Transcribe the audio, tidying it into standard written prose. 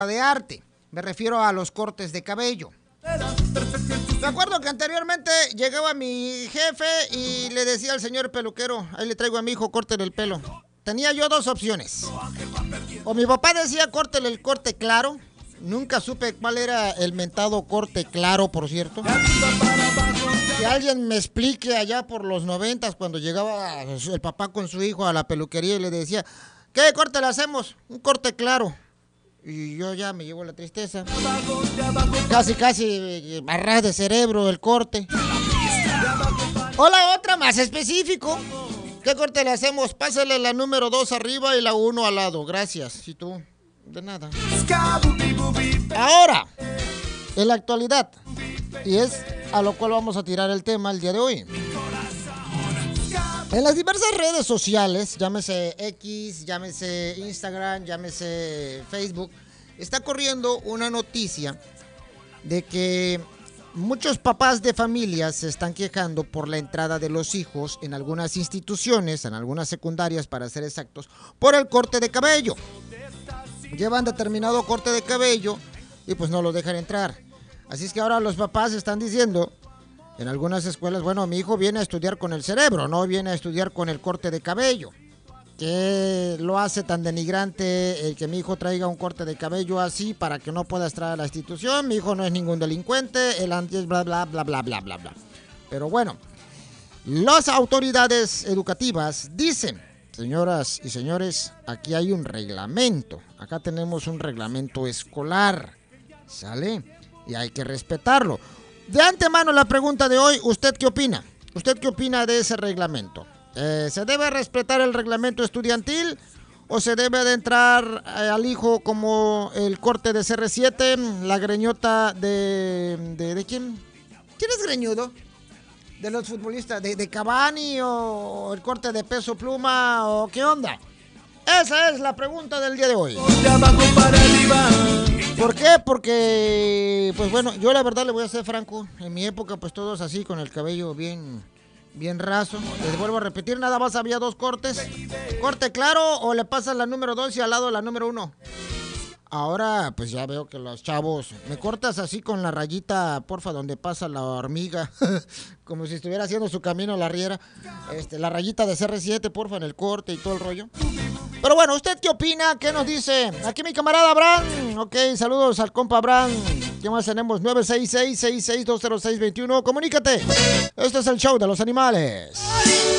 de arte. Me refiero a los cortes de cabello. Me acuerdo que anteriormente llegaba mi jefe y le decía al señor peluquero, ahí le traigo a mi hijo, córtele el pelo. Tenía yo dos opciones. O mi papá decía, córtele el corte claro. Nunca supe cuál era el mentado corte claro, por cierto. Que alguien me explique allá por los 90, cuando llegaba el papá con su hijo a la peluquería y le decía, ¿qué corte le hacemos? Un corte claro. Y yo ya me llevo la tristeza. Casi barras de cerebro el corte. O la otra más específico. ¿Qué corte le hacemos? Pásale la número 2 arriba y la 1 al lado. Gracias. ¿Y tú? De nada. Ahora, en la actualidad, y es a lo cual vamos a tirar el tema el día de hoy. En las diversas redes sociales, llámese X, llámese Instagram, llámese Facebook, está corriendo una noticia de que muchos papás de familias se están quejando por la entrada de los hijos en algunas instituciones, en algunas secundarias para ser exactos, por el corte de cabello. Llevan determinado corte de cabello y pues no lo dejan entrar. Así es que ahora los papás están diciendo en algunas escuelas, bueno, mi hijo viene a estudiar con el cerebro, no viene a estudiar con el corte de cabello. ¿Qué lo hace tan denigrante el que mi hijo traiga un corte de cabello así para que no pueda entrar a la institución? Mi hijo no es ningún delincuente, el anti es bla, bla, bla, bla, bla, bla, bla. Pero bueno, las autoridades educativas dicen, señoras y señores, aquí hay un reglamento. Acá tenemos un reglamento escolar, ¿sale? Y hay que respetarlo. De antemano la pregunta de hoy, ¿usted qué opina? ¿Usted qué opina de ese reglamento? ¿Se debe respetar el reglamento estudiantil o se debe de entrar al hijo como el corte de CR7, la greñota de quién? ¿Quién es greñudo? ¿De los futbolistas? ¿De Cavani o el corte de Peso Pluma o qué onda? Esa es la pregunta del día de hoy. ¿Por qué? Porque, pues bueno, yo la verdad le voy a ser franco. En mi época, pues todos así, con el cabello bien raso. Les vuelvo a repetir, nada más había dos cortes. Corte claro o le pasas la número 2 y al lado la número 1. Ahora, pues ya veo que los chavos, me cortas así con la rayita, porfa, donde pasa la hormiga, como si estuviera haciendo su camino a la riera, la rayita de CR7, porfa, en el corte y todo el rollo. Pero bueno, ¿usted qué opina? ¿Qué nos dice? Aquí mi camarada Abraham. Ok, saludos al compa Abraham. ¿Qué más tenemos? 966-66-20621. Comunícate. Este es el show de los animales.